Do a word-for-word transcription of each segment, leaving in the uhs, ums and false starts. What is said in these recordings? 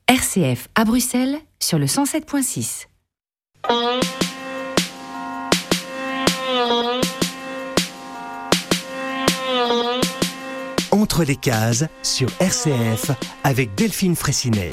R C F à Bruxelles sur le cent sept virgule six. Entre les cases sur R C F avec Delphine Fraissinet.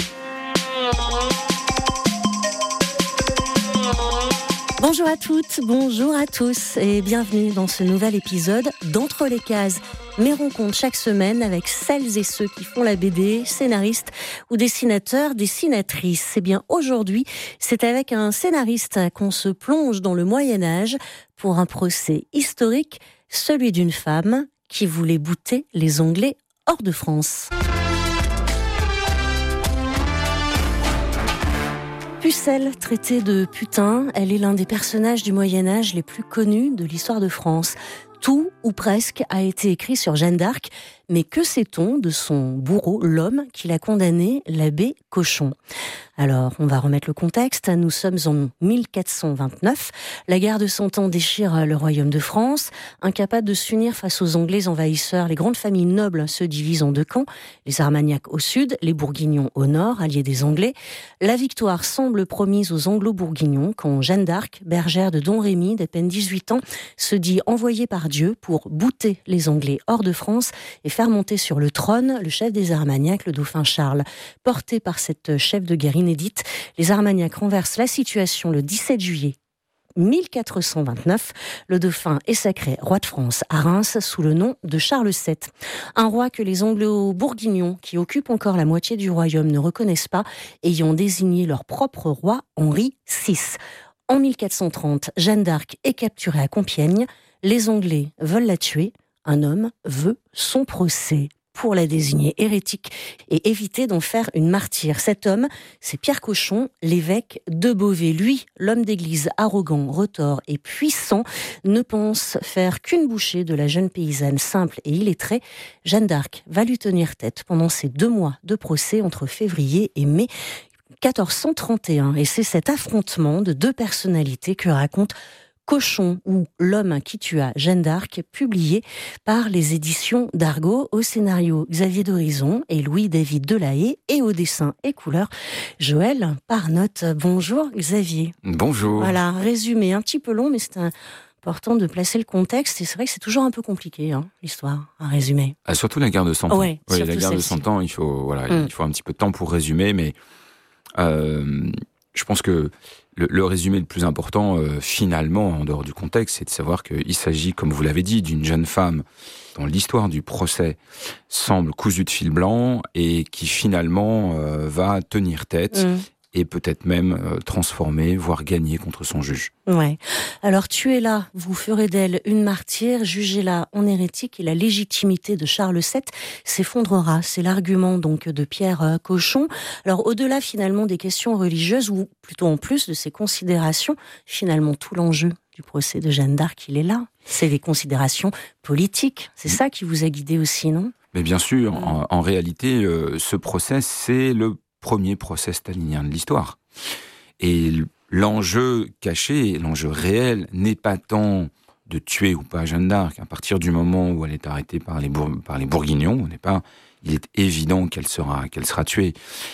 Bonjour à toutes, bonjour à tous et bienvenue dans ce nouvel épisode d'Entre les cases. Mes rencontres chaque semaine avec celles et ceux qui font la B D, scénaristes ou dessinateurs, dessinatrices. Et bien aujourd'hui, c'est avec un scénariste qu'on se plonge dans le Moyen-Âge pour un procès historique, celui d'une femme qui voulait bouter les Anglais hors de France. Pucelle, traitée de putain, elle est l'un des personnages du Moyen-Âge les plus connus de l'histoire de France. Tout, ou presque, a été écrit sur Jeanne d'Arc, mais que sait-on de son bourreau, l'homme qui l'a condamné, l'abbé Cochon ? Alors, on va remettre le contexte. Nous sommes en mille quatre cent vingt-neuf. La guerre de Cent Ans déchire le royaume de France. Incapables de s'unir face aux Anglais envahisseurs, les grandes familles nobles se divisent en deux camps. Les Armagnacs au sud, les Bourguignons au nord, alliés des Anglais. La victoire semble promise aux Anglo-Bourguignons quand Jeanne d'Arc, bergère de Don Rémy, d'à peine dix-huit ans, se dit envoyée par Dieu pour bouter les Anglais hors de France et faire monter sur le trône le chef des Armagnacs, le dauphin Charles. Porté par cette chef de guerre inédite, les Armagnacs renversent la situation le dix-sept juillet mille quatre cent vingt-neuf. Le dauphin est sacré roi de France à Reims sous le nom de Charles sept. Un roi que les Anglo-Bourguignons, qui occupent encore la moitié du royaume, ne reconnaissent pas, ayant désigné leur propre roi Henri six. En mille quatre cent trente, Jeanne d'Arc est capturée à Compiègne. Les Anglais veulent la tuer. Un homme veut son procès pour la désigner hérétique et éviter d'en faire une martyre. Cet homme, c'est Pierre Cochon, l'évêque de Beauvais. Lui, l'homme d'église arrogant, retors et puissant, ne pense faire qu'une bouchée de la jeune paysanne simple et illettrée. Jeanne d'Arc va lui tenir tête pendant ces deux mois de procès entre février et mai quatorze cent trente et un. Et c'est cet affrontement de deux personnalités que raconte Cochon ou L'homme qui tua Jeanne d'Arc, publié par les éditions d'Argo, au scénario Xavier d'Horizon et Louis-David Delahaye, et au dessin et couleur Joël Parnotte. Bonjour Xavier. Bonjour. Voilà, résumé un petit peu long, mais c'est important de placer le contexte, et c'est vrai que c'est toujours un peu compliqué, hein, l'histoire, à résumer. Ah, surtout la guerre de Cent Ans. Ouais, oui, la guerre celle-ci. de Cent Ans, il faut, voilà, Mm. il faut un petit peu de temps pour résumer, mais euh, je pense que le, le résumé le plus important, euh, finalement, en dehors du contexte, c'est de savoir qu'il s'agit, comme vous l'avez dit, d'une jeune femme dont l'histoire du procès semble cousue de fil blanc et qui finalement euh, va tenir tête Mm. et peut-être même euh, transformer, voire gagner contre son juge. Ouais. Alors, tuez-la, vous ferez d'elle une martyre, jugez-la en hérétique, et la légitimité de Charles sept s'effondrera. C'est l'argument donc de Pierre euh, Cochon. Alors, au-delà finalement des questions religieuses, ou plutôt en plus de ces considérations, finalement tout l'enjeu du procès de Jeanne d'Arc, il est là. C'est les considérations politiques. C'est ça qui vous a guidé aussi, non ? Mais bien sûr, Mm. en, en réalité, euh, ce procès, c'est le premier procès stalinien de l'histoire. Et l'enjeu caché, l'enjeu réel, n'est pas tant de tuer ou pas Jeanne d'Arc. À partir du moment où elle est arrêtée par les, Bour- par les Bourguignons, au départ, il est évident qu'elle sera, qu'elle sera tuée.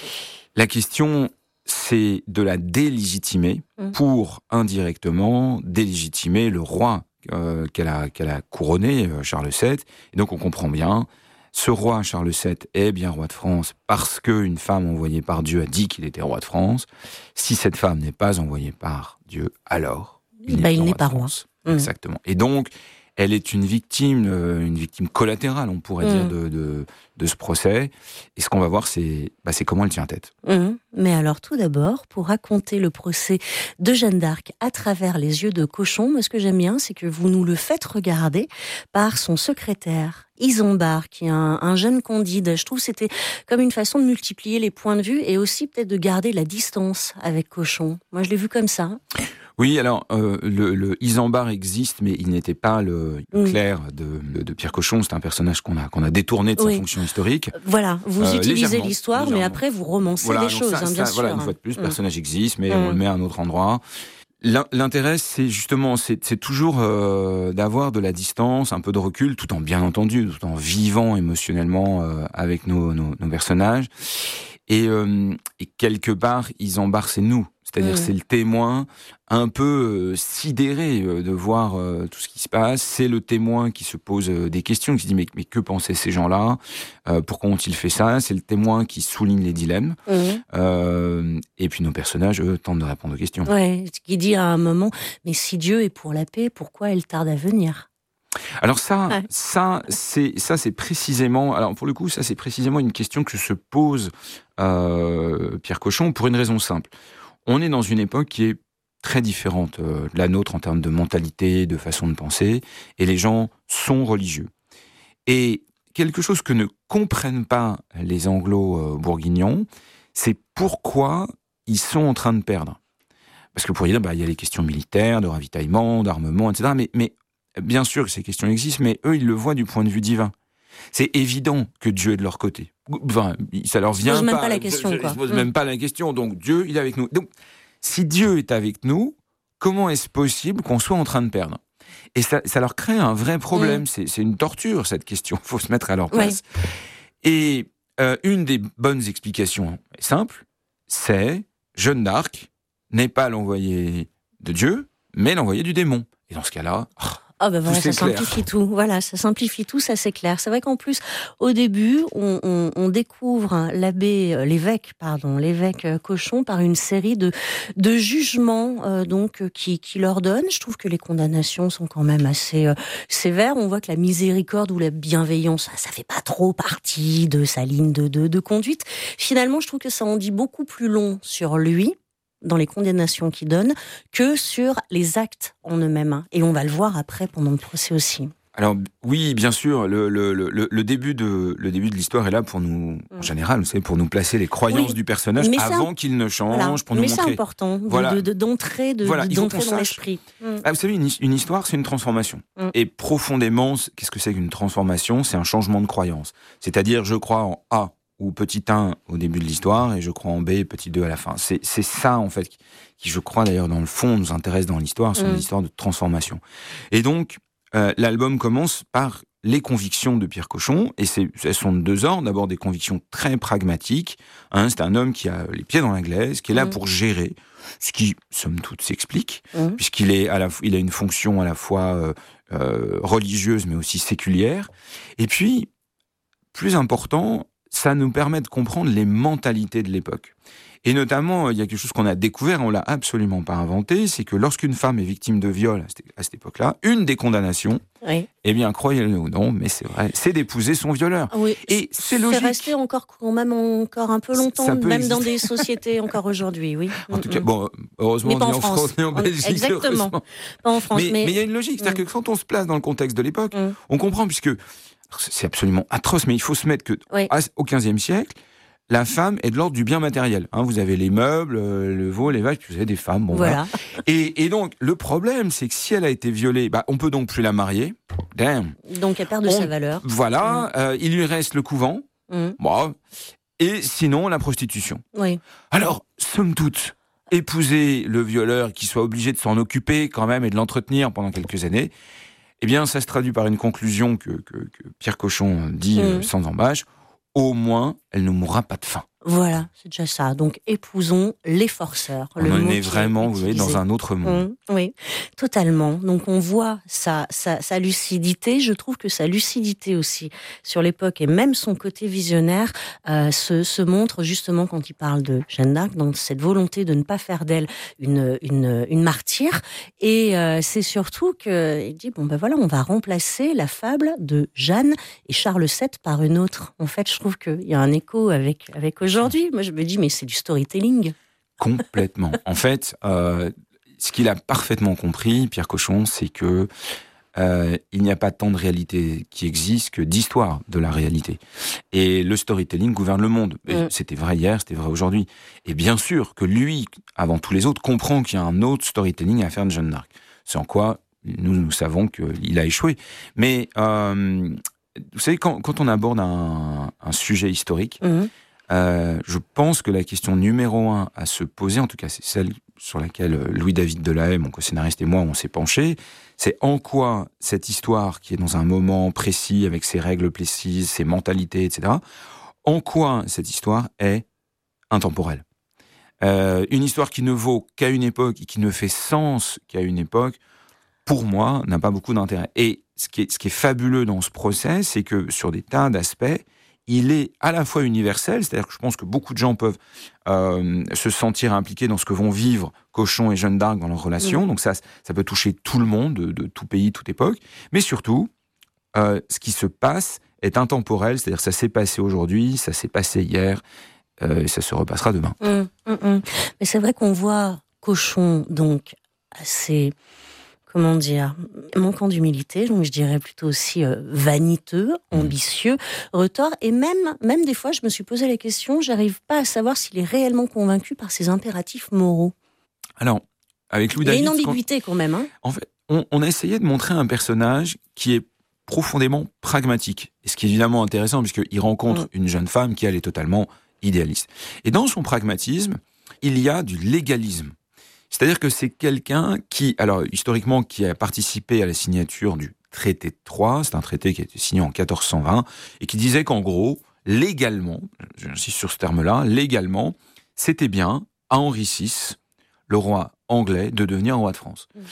La question, c'est de la délégitimer Mmh. pour, indirectement, délégitimer le roi euh, qu'elle a, qu'elle a couronné, euh, Charles sept. Et donc on comprend bien, ce roi, Charles sept, est bien roi de France parce qu'une femme envoyée par Dieu a dit qu'il était roi de France. Si cette femme n'est pas envoyée par Dieu, alors il Bah, n'est il pas n'est roi pas de roi. France. Mmh. Exactement. Et donc, elle est une victime, euh, une victime collatérale, on pourrait Mmh. dire, de, de, de ce procès. Et ce qu'on va voir, c'est, bah, c'est comment elle tient tête. Mmh. Mais alors, tout d'abord, pour raconter le procès de Jeanne d'Arc à travers les yeux de Cochon, moi, ce que j'aime bien, c'est que vous nous le faites regarder par son secrétaire, Isambard, qui est un, un jeune Candide. Je trouve que c'était comme une façon de multiplier les points de vue et aussi peut-être de garder la distance avec Cochon. Moi, je l'ai vu comme ça. Oui, alors, euh, le, le Isambard existe, mais il n'était pas le Mm. clerc de, de Pierre Cochon. C'est un personnage qu'on a, qu'on a détourné de sa Oui. fonction historique. Voilà, vous Euh, utilisez légèrement, l'histoire, mais légèrement. après, vous romancez Voilà, les donc choses, ça, hein, ça, bien sûr. voilà, une fois de plus, le Mm. personnage existe, mais Mm. on le met à un autre endroit. L'in- L'intérêt, c'est justement, c'est, c'est toujours euh, d'avoir de la distance, un peu de recul, tout en bien entendu, tout en vivant émotionnellement euh, avec nos, nos, nos personnages. Et, euh, et quelque part, ils embarquent, c'est nous. C'est-à-dire, mmh. c'est le témoin un peu euh, sidéré euh, de voir euh, tout ce qui se passe. C'est le témoin qui se pose euh, des questions, qui se dit mais, mais que pensaient ces gens-là euh, Pourquoi ont-ils fait ça C'est le témoin qui souligne les dilemmes. Mmh. Euh, et puis nos personnages, eux, tentent de répondre aux questions. Ouais, qui dit à un moment, mais si Dieu est pour la paix, pourquoi elle tarde à venir ? Alors ça, ouais. ça, c'est ça, c'est précisément. Alors pour le coup, ça, c'est précisément une question que se pose euh, Pierre Cochon pour une raison simple. On est dans une époque qui est très différente euh, de la nôtre en termes de mentalité, de façon de penser, et les gens sont religieux. Et quelque chose que ne comprennent pas les anglo-bourguignons, c'est pourquoi ils sont en train de perdre. Parce que vous pourriez dire, bah, il y a les questions militaires, de ravitaillement, d'armement, et cetera. Mais, mais bien sûr que ces questions existent, mais eux, ils le voient du point de vue divin. C'est évident que Dieu est de leur côté. Enfin, ça leur vient pas. Ils ne pas. posent même pas la question. Ils ne posent même pas la question. Donc Dieu, il est avec nous. Donc, si Dieu est avec nous, comment est-ce possible qu'on soit en train de perdre ? Et ça, ça leur crée un vrai problème. Mmh. C'est, c'est une torture, cette question. Il faut se mettre à leur place. Oui. Et euh, une des bonnes explications simples, c'est Jeanne d'Arc n'est pas l'envoyé de Dieu, mais l'envoyé du démon. Et dans ce cas-là... Oh, Ah ben voilà, ça clair. simplifie tout. Voilà, ça simplifie tout, ça c'est clair. C'est vrai qu'en plus, au début, on, on, on découvre l'abbé, l'évêque, pardon, l'évêque Cochon par une série de de jugements euh, donc qui qui leur donnent. Je trouve que les condamnations sont quand même assez euh, sévères. On voit que la miséricorde ou la bienveillance, ça, ça fait pas trop partie de sa ligne de de, de conduite. Finalement, je trouve que ça en dit beaucoup plus long sur lui, dans les condamnations qu'il donne, que sur les actes en eux-mêmes. Et on va le voir après pendant le procès aussi. Alors oui, bien sûr, le, le, le, le, début, de, le début de l'histoire est là pour nous, en général, vous savez, pour nous placer les croyances oui, du personnage avant un... qu'il ne change, voilà. pour nous mais montrer. Mais c'est important, de, voilà. de, de, d'entrer, de, voilà, d'entrer dans sache... l'esprit. Ah, vous savez, une, une histoire, c'est une transformation. Mm. Et profondément, qu'est-ce que c'est qu'une transformation ? C'est un changement de croyance. C'est-à-dire, je crois en A, ou petit un au début de l'histoire, et je crois en B, petit deux à la fin. C'est, c'est ça, en fait, qui, qui, je crois, d'ailleurs, dans le fond, nous intéresse dans l'histoire, c'est mmh. l'histoire de transformation. Et donc, euh, l'album commence par les convictions de Pierre Cochon, et c'est, elles sont de deux ordres. D'abord, des convictions très pragmatiques. Hein, c'est un homme qui a les pieds dans la glaise, qui est là mmh. pour gérer, ce qui, somme toute, s'explique, mmh. puisqu'il est à la, il a une fonction à la fois euh, euh, religieuse, mais aussi séculière. Et puis, plus important, ça nous permet de comprendre les mentalités de l'époque. Et notamment, il y a quelque chose qu'on a découvert, on l'a absolument pas inventé, c'est que lorsqu'une femme est victime de viol à cette, à cette époque-là, une des condamnations, oui. eh bien, croyez-le ou non, mais c'est vrai, c'est d'épouser son violeur. Oui, et c'est logique. C'est resté encore, quand même encore un peu longtemps, même exister. Dans des sociétés encore aujourd'hui, oui. En tout cas, bon, heureusement, ni en, en France. France, ni en Belgique. Exactement. Pas en France. Mais, mais... mais il y a une logique, c'est-à-dire mm. que quand on se place dans le contexte de l'époque, mm. on comprend, puisque c'est absolument atroce, mais il faut se mettre que oui. au quinzième siècle, la femme est de l'ordre du bien matériel. Hein, vous avez les meubles, euh, le veau, les vaches, puis vous avez des femmes. Bon, voilà. voilà. Et, et donc, le problème, c'est que si elle a été violée, bah, on peut donc plus la marier. Damn. Donc, elle perd de on, sa valeur. Voilà. Mmh. Euh, il lui reste le couvent. Mmh. Bon. Et sinon, la prostitution. Oui. Alors, somme toute, épouser le violeur, qui soit obligé de s'en occuper quand même et de l'entretenir pendant quelques années, eh bien, ça se traduit par une conclusion que, que, que Pierre Cochon dit mmh. euh, sans embâche. Au moins, elle ne mourra pas de faim. Voilà, c'est déjà ça. Donc, épousons les forceurs. On en est vraiment, vous voyez, dans un autre monde. Mmh, oui, totalement. Donc, on voit sa, sa, sa lucidité. Je trouve que sa lucidité aussi sur l'époque et même son côté visionnaire euh, se, se montre justement quand il parle de Jeanne d'Arc, dans cette volonté de ne pas faire d'elle une, une, une martyre. Et euh, c'est surtout qu'il dit, bon ben voilà, on va remplacer la fable de Jeanne et Charles sept par une autre. En fait, je trouve qu'il y a un écho avec, avec aujourd'hui. Aujourd'hui, moi je me dis, mais c'est du storytelling. Complètement. En fait, euh, ce qu'il a parfaitement compris, Pierre Cochon, c'est que euh, il n'y a pas tant de réalité qui existe que d'histoire de la réalité. Et le storytelling gouverne le monde. Mm. C'était vrai hier, c'était vrai aujourd'hui. Et bien sûr que lui, avant tous les autres, comprend qu'il y a un autre storytelling à faire de Jeanne d'Arc. C'est en quoi nous, nous savons qu'il a échoué. Mais euh, vous savez, quand, quand on aborde un, un sujet historique, mm. Euh, je pense que la question numéro un à se poser, en tout cas c'est celle sur laquelle Louis-David Delahaye, mon co-scénariste et moi, on s'est penchés, c'est en quoi cette histoire qui est dans un moment précis, avec ses règles précises, ses mentalités, et cetera, en quoi cette histoire est intemporelle. Euh, une histoire qui ne vaut qu'à une époque et qui ne fait sens qu'à une époque, pour moi, n'a pas beaucoup d'intérêt. Et ce qui est, ce qui est fabuleux dans ce procès, c'est que sur des tas d'aspects, il est à la fois universel, c'est-à-dire que je pense que beaucoup de gens peuvent euh, se sentir impliqués dans ce que vont vivre Cochon et Jeanne d'Arc dans leur relation, mmh. donc ça, ça peut toucher tout le monde, de, de tout pays, toute époque, mais surtout, euh, ce qui se passe est intemporel, c'est-à-dire que ça s'est passé aujourd'hui, ça s'est passé hier, euh, et ça se repassera demain. Mmh, mmh, mmh. Mais c'est vrai qu'on voit Cochon, donc, assez... comment dire, manquant d'humilité, donc je dirais plutôt aussi euh, vaniteux, ambitieux, retors, et même, même des fois, je me suis posé la question, j'arrive pas à savoir s'il est réellement convaincu par ses impératifs moraux. Alors, avec Louis David... Il y a David... une ambiguïté quand, quand même. Hein. En fait, on, on a essayé de montrer un personnage qui est profondément pragmatique, et ce qui est évidemment intéressant, puisqu'il rencontre mmh. une jeune femme qui, elle, est totalement idéaliste. Et dans son pragmatisme, il y a du légalisme. C'est-à-dire que c'est quelqu'un qui, alors historiquement, qui a participé à la signature du traité de Troyes, c'est un traité qui a été signé en quatorze cent vingt, et qui disait qu'en gros, légalement, j'insiste sur ce terme-là, légalement, c'était bien à Henri six, le roi anglais, de devenir roi de France. Mmh.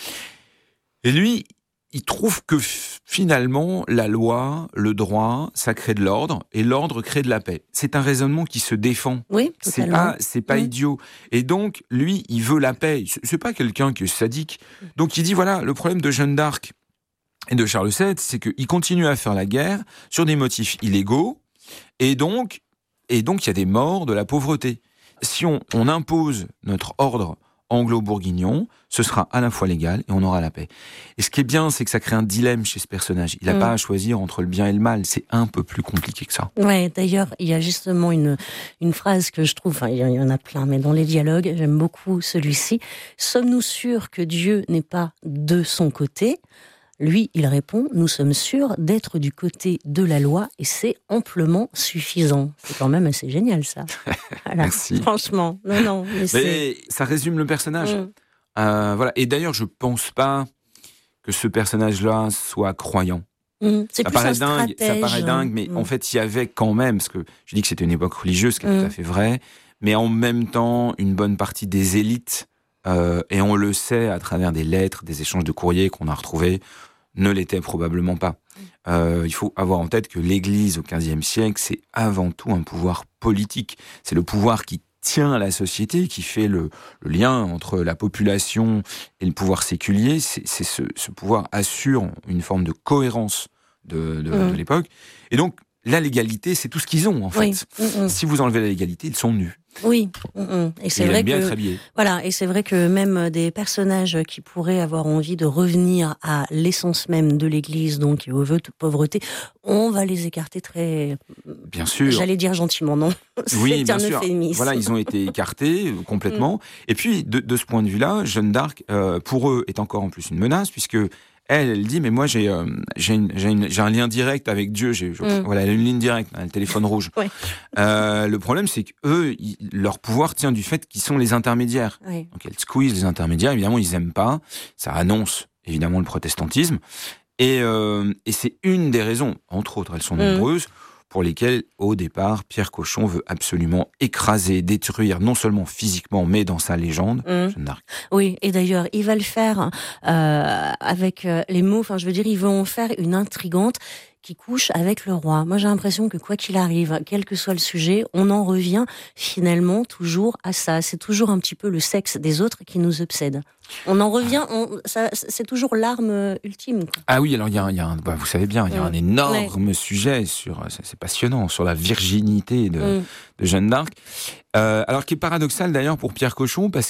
Et lui, il trouve que finalement, la loi, le droit, ça crée de l'ordre, et l'ordre crée de la paix. C'est un raisonnement qui se défend. Oui, c'est pas, c'est pas mmh. idiot. Et donc, lui, il veut la paix. C'est pas quelqu'un qui est sadique. Donc, il dit, voilà, le problème de Jeanne d'Arc et de Charles sept, c'est qu'il continue à faire la guerre sur des motifs illégaux, et donc, et donc, il y a des morts, de la pauvreté. Si on, on impose notre ordre anglo-bourguignon, ce sera à la fois légal et on aura la paix. Et ce qui est bien, c'est que ça crée un dilemme chez ce personnage. Il n'a mmh. pas à choisir entre le bien et le mal. C'est un peu plus compliqué que ça. Ouais, d'ailleurs, il y a justement une, une phrase que je trouve, enfin, il y en a plein, mais dans les dialogues, j'aime beaucoup celui-ci. Sommes-nous sûrs que Dieu n'est pas de son côté ? Lui, il répond, nous sommes sûrs d'être du côté de la loi et c'est amplement suffisant. C'est quand même assez génial, ça. Voilà. Merci. Franchement, non, non. Mais, mais c'est... ça résume le personnage. Mmh. Euh, voilà. Et d'ailleurs, je pense pas que ce personnage-là soit croyant. Mmh. C'est ça plus paraît un dingue, stratège. ça paraît dingue, mais mmh. en fait, il y avait quand même, parce que je dis que c'était une époque religieuse, ce qui est mmh. tout à fait vrai, mais en même temps, une bonne partie des élites, euh, et on le sait à travers des lettres, des échanges de courriers qu'on a retrouvés, ne l'était probablement pas. Euh, il faut avoir en tête que l'Église au quinzième siècle, c'est avant tout un pouvoir politique. C'est le pouvoir qui tient la société, qui fait le, le lien entre la population et le pouvoir séculier. C'est, c'est ce, ce pouvoir assure une forme de cohérence de, de, mmh. de l'époque. Et donc, la légalité, c'est tout ce qu'ils ont, en oui. fait. Mmh. Si vous enlevez la légalité, ils sont nus. Oui, mmh. et c'est et vrai bien que être habillé. Voilà, et c'est vrai que même des personnages qui pourraient avoir envie de revenir à l'essence même de l'Église, donc au vœu de pauvreté, on va les écarter très. Bien sûr. J'allais dire gentiment, non. Oui, c'est bien un sûr. euphémisme. Voilà, ils ont été écartés complètement. Mmh. Et puis, de, de ce point de vue-là, Jeanne d'Arc, euh, pour eux, est encore en plus une menace, puisque Elle, elle dit, mais moi, j'ai, euh, j'ai, une, j'ai, une, j'ai un lien direct avec Dieu. J'ai, je, mm. Voilà, elle a une ligne directe, hein, le téléphone rouge. Ouais. Euh, le problème, c'est qu'eux, ils, leur pouvoir tient du fait qu'ils sont les intermédiaires. Oui. Donc, elle squeeze les intermédiaires. Évidemment, ils aiment pas. Ça annonce, évidemment, le protestantisme. Et, euh, et c'est une des raisons, entre autres, elles sont mm. nombreuses, pour lesquelles, au départ, Pierre Cochon veut absolument écraser, détruire, non seulement physiquement, mais dans sa légende, mmh. Jeanne d'Arc. Oui, et d'ailleurs, il va le faire euh, avec euh, les mots, enfin, je veux dire, ils vont en faire une intrigante qui couche avec le roi. Moi, j'ai l'impression que quoi qu'il arrive, quel que soit le sujet, on en revient finalement toujours à ça. C'est toujours un petit peu le sexe des autres qui nous obsède. On en revient, on, ça, c'est toujours l'arme ultime. Quoi. Ah oui, alors il y a, y a un, bah, vous savez bien, il y a mmh. un énorme ouais. sujet sur, c'est passionnant, sur la virginité de, mmh. de Jeanne d'Arc. Euh, alors qui est paradoxal d'ailleurs pour Pierre Cochon, parce